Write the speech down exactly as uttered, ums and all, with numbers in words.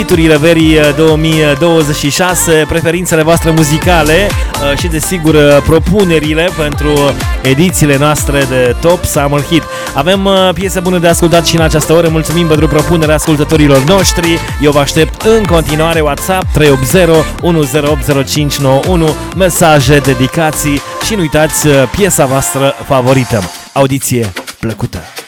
Hiturile verii două mii douăzeci și șase, preferințele voastre muzicale și desigur propunerile pentru edițiile noastre de Top Summer Hit. Avem piese bune de ascultat și în această oră. Mulțumim pentru propunerea ascultătorilor noștri. Eu vă aștept în continuare. WhatsApp trei opt zero unu zero opt zero cinci nouă unu, mesaje, dedicații și nu uitați piesa voastră favorită. Audiție plăcută!